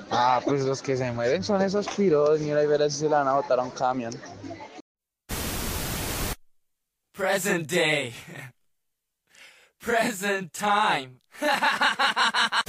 Ah, pues los que se mueren son esos piros. Mira y verás si se la van a botar a un camión. Present day. Present time.